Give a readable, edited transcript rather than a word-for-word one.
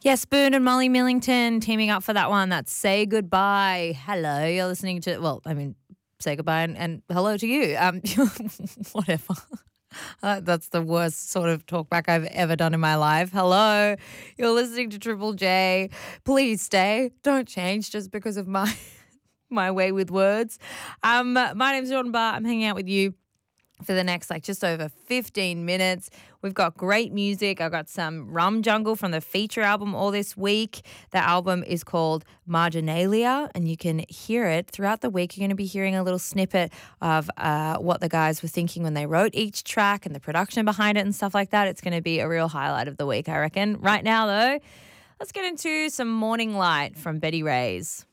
Yes, Spoon and Molly Millington teaming up for that one. That's Say Goodbye. Hello, you're listening to, say goodbye and hello to you. Whatever. That's the worst sort of talkback I've ever done in my life. Hello, you're listening to Triple J. Please stay. Don't change just because of my my way with words. My name's Jordan Barr. I'm hanging out with you for the next just over 15 minutes. We've got great music. I've got some Rum Jungle from the feature album all this week. The album is called Marginalia, and you can hear it throughout the week. You're going to be hearing a little snippet of what the guys were thinking when they wrote each track and the production behind it and stuff like that. It's going to be a real highlight of the week, I reckon. Right now, though, let's get into some Morning Light from Betty Ray's.